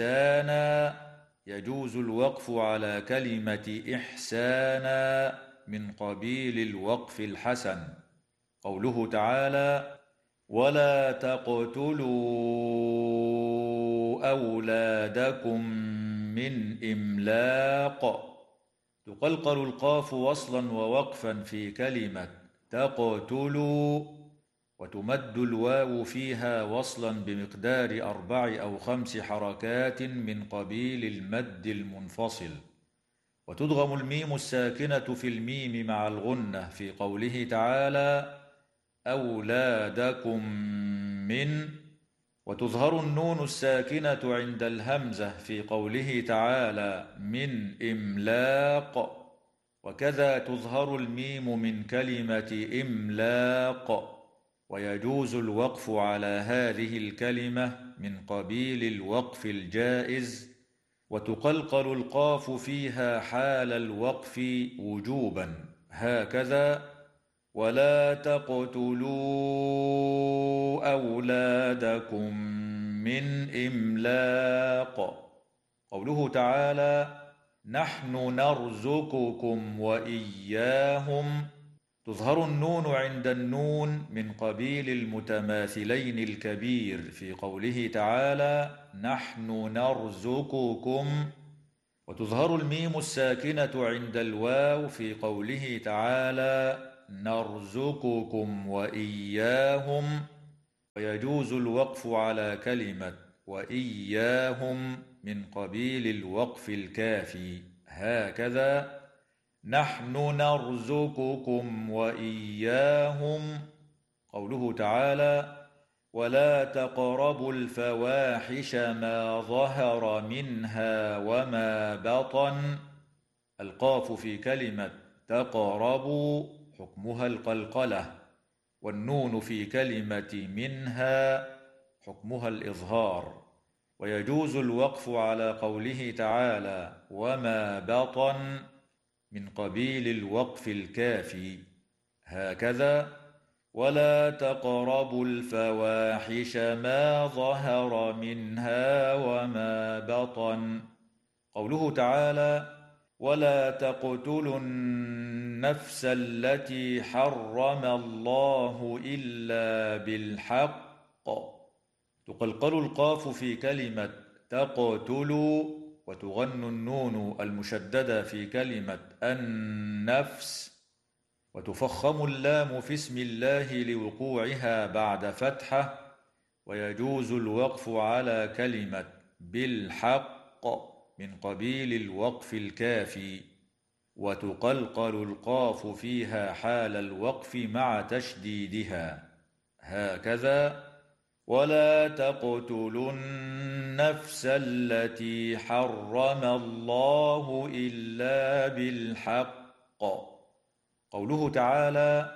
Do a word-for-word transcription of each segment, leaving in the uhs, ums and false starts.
إحسانا يجوز الوقف على كلمة إحسانا من قبيل الوقف الحسن. قوله تعالى: ولا تقتلوا أولادكم من إملاق، تقلقل القاف وصلا ووقفا في كلمة تقتلوا، وتمد الواو فيها وصلا بمقدار أربع أو خمس حركات من قبيل المد المنفصل، وتدغم الميم الساكنة في الميم مع الغنة في قوله تعالى: أولادكم من، وتظهر النون الساكنة عند الهمزة في قوله تعالى: من إملاق، وكذا تظهر الميم من كلمة إملاق. ويجوز الوقف على هذه الكلمة من قبيل الوقف الجائز، وتقلقل القاف فيها حال الوقف وجوبا، هكذا: ولا تقتلوا أولادكم من إملاق. قوله تعالى: نحن نرزقكم وإياهم، تظهر النون عند النون من قبيل المتماثلين الكبير في قوله تعالى: نحن نرزقكم، وتظهر الميم الساكنة عند الواو في قوله تعالى: نرزقكم وإياهم. ويجوز الوقف على كلمة وإياهم من قبيل الوقف الكافي، هكذا: نحن نرزقكم وإياهم. قوله تعالى: ولا تقربوا الفواحش ما ظهر منها وما بطن، القاف في كلمة تقربوا حكمها القلقلة، والنون في كلمة منها حكمها الإظهار. ويجوز الوقف على قوله تعالى: وما بطن من قبيل الوقف الكافي، هكذا: ولا تقربوا الفواحش ما ظهر منها وما بطن. قوله تعالى: ولا تقتلوا النفس التي حرم الله إلا بالحق، تقلقل القاف في كلمة تقتلوا، وتغن النون المشددة في كلمة النفس، وتفخم اللام في اسم الله لوقوعها بعد فتحة. ويجوز الوقف على كلمة بالحق من قبيل الوقف الكافي، وتقلقل القاف فيها حال الوقف مع تشديدها، هكذا: ولا تقتلوا النفس التي حرم الله إلا بالحق. قوله تعالى: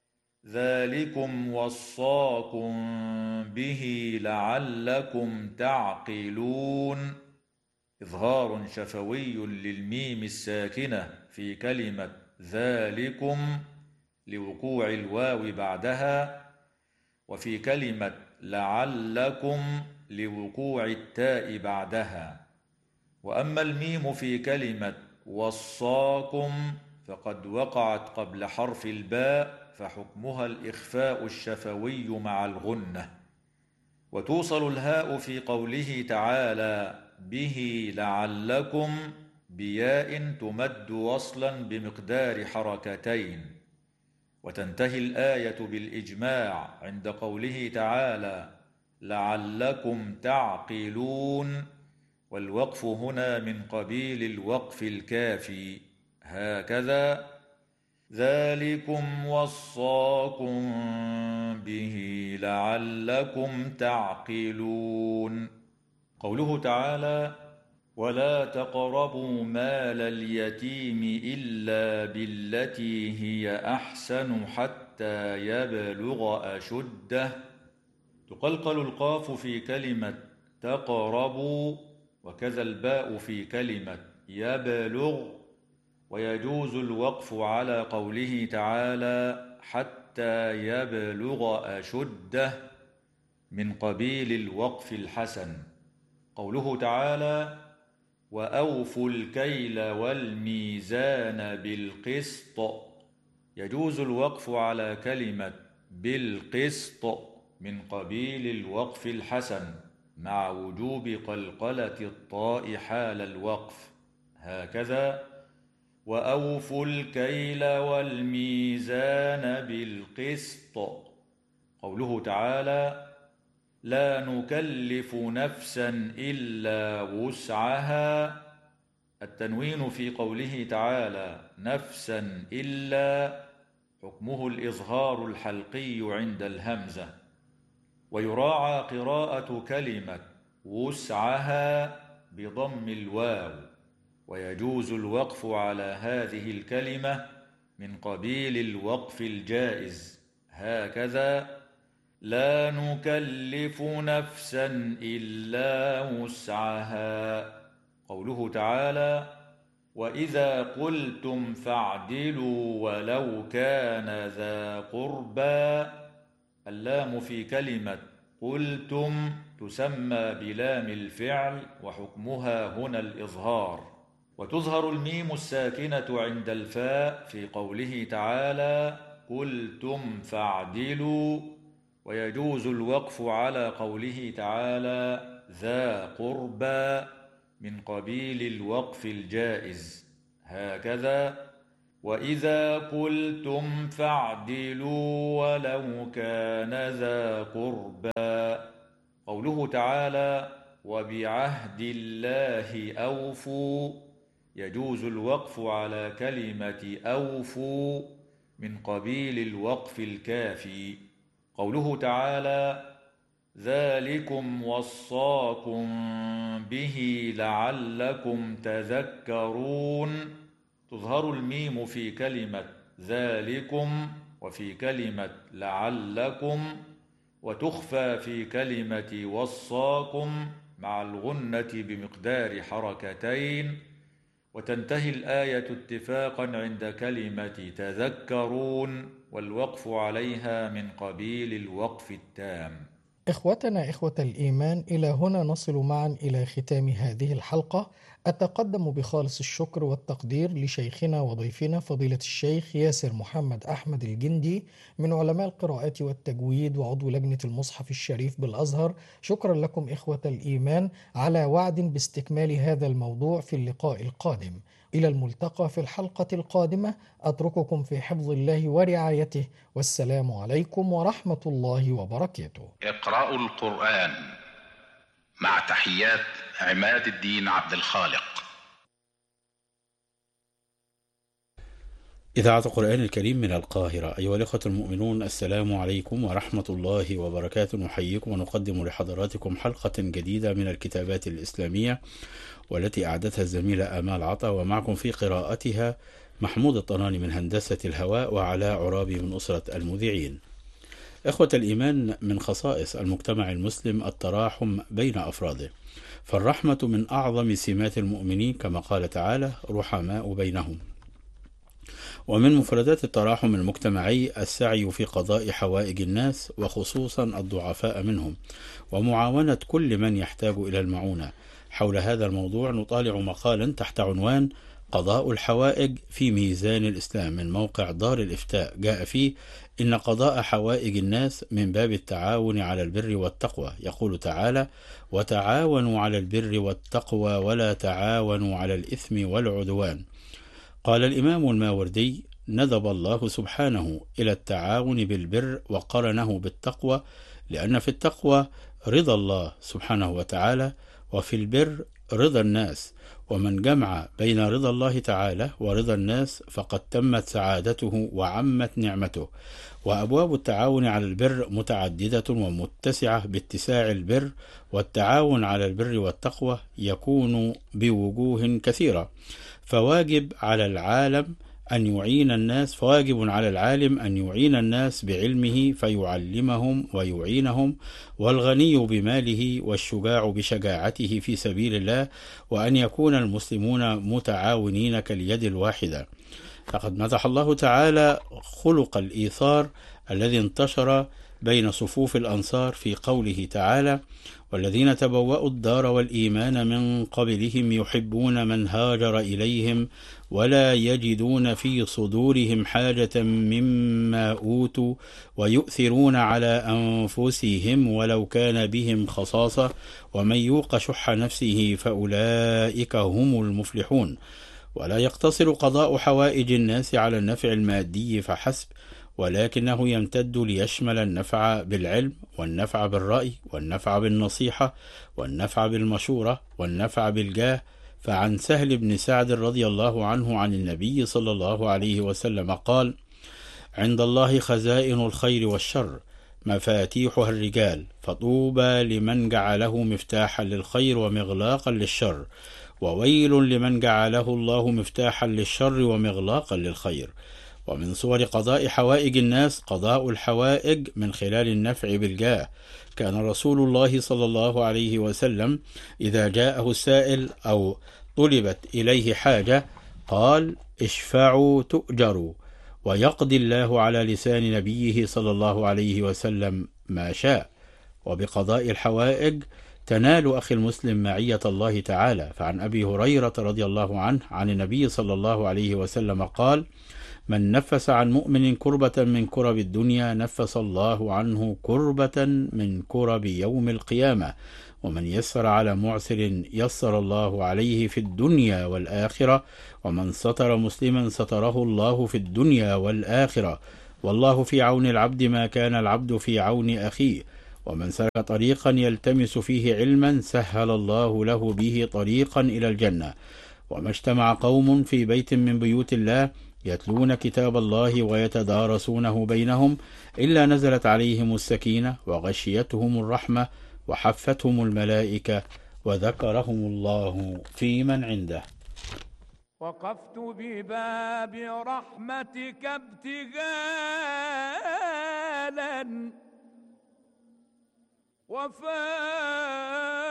ذلكم وصاكم به لعلكم تعقلون، إظهار شفوي للميم الساكنة في كلمة ذلكم لوقوع الواو بعدها، وفي كلمة لعلكم لوقوع التاء بعدها. وأما الميم في كلمة وصاكم فقد وقعت قبل حرف الباء، فحكمها الإخفاء الشفوي مع الغنة. وتوصل الهاء في قوله تعالى: به لعلكم بياء تمد وصلا بمقدار حركتين. وتنتهي الآية بالإجماع عند قوله تعالى: لعلكم تعقلون، والوقف هنا من قبيل الوقف الكافي، هكذا: ذلكم وصاكم به لعلكم تعقلون. قوله تعالى: ولا تقربوا مال اليتيم إلا بالتي هي أحسن حتى يبلغ أشده، تقلقل القاف في كلمة تقربوا، وكذا الباء في كلمة يبلغ. ويجوز الوقف على قوله تعالى: حتى يبلغ أشده من قبيل الوقف الحسن. قوله تعالى: وأوفوا الكيل والميزان بالقسط. يجوز الوقف على كلمة بالقسط من قبيل الوقف الحسن مع وجوب قلقلة الطاء حال الوقف، هكذا: وأوفوا الكيل والميزان بالقسط. قوله تعالى: لا نكلف نفسا إلا وسعها. التنوين في قوله تعالى نفسا إلا حكمه الإظهار الحلقي عند الهمزة، ويراعى قراءة كلمة وسعها بضم الواو، ويجوز الوقف على هذه الكلمة من قبيل الوقف الجائز، هكذا: لا نكلف نفسا إلا وسعها. قوله تعالى: وإذا قلتم فاعدلوا ولو كان ذا قربى. اللام في كلمة قلتم تسمى بلام الفعل، وحكمها هنا الإظهار، وتظهر الميم الساكنة عند الفاء في قوله تعالى قلتم فاعدلوا. ويجوز الوقف على قوله تعالى ذا قربى من قبيل الوقف الجائز، هكذا: وإذا قلتم فاعدلوا ولو كان ذا قربى. قوله تعالى وبعهد الله أوفوا. يجوز الوقف على كلمة أوفوا من قبيل الوقف الكافي. قوله تعالى ذلكم وصاكم به لعلكم تذكرون. تظهر الميم في كلمة ذلكم وفي كلمة لعلكم، وتخفى في كلمة وصاكم مع الغنة بمقدار حركتين، وتنتهي الآية اتفاقا عند كلمة تذكرون، والوقف عليها من قبيل الوقف التام. إخوتنا إخوة الإيمان، إلى هنا نصل معا إلى ختام هذه الحلقة. أتقدم بخالص الشكر والتقدير لشيخنا وضيفنا فضيلة الشيخ ياسر محمد أحمد الجندي من علماء القراءات والتجويد وعضو لجنة المصحف الشريف بالأزهر. شكرا لكم إخوة الإيمان، على وعد باستكمال هذا الموضوع في اللقاء القادم. إلى الملتقى في الحلقة القادمة، أترككم في حفظ الله ورعايته، والسلام عليكم ورحمة الله وبركاته. اقرأوا القرآن مع تحيات عماد الدين عبد الخالق. إذاعة القرآن الكريم من القاهرة. أيها الأخوة المؤمنون، السلام عليكم ورحمة الله وبركاته. نحييكم ونقدم لحضراتكم حلقة جديدة من الكتابات الإسلامية، والتي أعدتها الزميلة آمال عطا، ومعكم في قراءتها محمود الطناني من هندسة الهواء، وعلاء عرابي من أسرة المذيعين. إخوة الإيمان، من خصائص المجتمع المسلم التراحم بين أفراده، فالرحمة من أعظم سمات المؤمنين كما قال تعالى رحماء بينهم. ومن مفردات التراحم المجتمعي السعي في قضاء حوائج الناس، وخصوصا الضعفاء منهم، ومعاونة كل من يحتاج إلى المعونة. حول هذا الموضوع نطالع مقالا تحت عنوان قضاء الحوائج في ميزان الإسلام من موقع دار الإفتاء. جاء فيه إن قضاء حوائج الناس من باب التعاون على البر والتقوى. يقول تعالى وتعاونوا على البر والتقوى ولا تعاونوا على الإثم والعدوان. قال الإمام الماوردي ندب الله سبحانه إلى التعاون بالبر وقرنه بالتقوى، لأن في التقوى رضا الله سبحانه وتعالى، وفي البر رضا الناس، ومن جمع بين رضا الله تعالى ورضا الناس فقد تمت سعادته وعمت نعمته. وأبواب التعاون على البر متعددة ومتسعة باتساع البر، والتعاون على البر والتقوى يكون بوجوه كثيرة. فواجب على العالم أن يعين الناس فواجب على العالم أن يعين الناس بعلمه فيعلمهم ويعينهم، والغني بماله والشجاع بشجاعته في سبيل الله، وأن يكون المسلمون متعاونين كاليد الواحدة. فقد مدح الله تعالى خلق الإيثار الذي انتشر بين صفوف الأنصار في قوله تعالى: والذين تبوأوا الدار والإيمان من قبلهم يحبون من هاجر إليهم ولا يجدون في صدورهم حاجة مما أوتوا ويؤثرون على أنفسهم ولو كان بهم خصاصة ومن يوق شح نفسه فأولئك هم المفلحون. ولا يقتصر قضاء حوائج الناس على النفع المادي فحسب، ولكنه يمتد ليشمل النفع بالعلم والنفع بالرأي والنفع بالنصيحة والنفع بالمشورة والنفع بالجاه. فعن سهل بن سعد رضي الله عنه عن النبي صلى الله عليه وسلم قال: عند الله خزائن الخير والشر مفاتيحها الرجال، فطوبى لمن جعله مفتاحا للخير ومغلاقا للشر، وويل لمن جعله الله مفتاحا للشر ومغلاقا للخير. ومن صور قضاء حوائج الناس قضاء الحوائج من خلال النفع بالجاه. كان رسول الله صلى الله عليه وسلم إذا جاءه السائل أو طلبت إليه حاجة قال: اشفعوا تؤجروا، ويقضي الله على لسان نبيه صلى الله عليه وسلم ما شاء. وبقضاء الحوائج تنال أخي المسلم معية الله تعالى. فعن أبي هريرة رضي الله عنه عن النبي صلى الله عليه وسلم قال: من نفس عن مؤمن كربة من كرب الدنيا نفس الله عنه كربة من كرب يوم القيامة، ومن يسر على معسر يسر الله عليه في الدنيا والآخرة، ومن ستر مسلما ستره الله في الدنيا والآخرة، والله في عون العبد ما كان العبد في عون أخيه. ومن سلك طريقا يلتمس فيه علما سهل الله له به طريقا إلى الجنة. وما اجتمع قوم في بيت من بيوت الله يتلون كتاب الله ويتدارسونه بينهم إلا نزلت عليهم السكينة وغشيتهم الرحمة وحفتهم الملائكة وذكرهم الله في من عنده. وقفت بباب رحمتك ابتغالا وفاء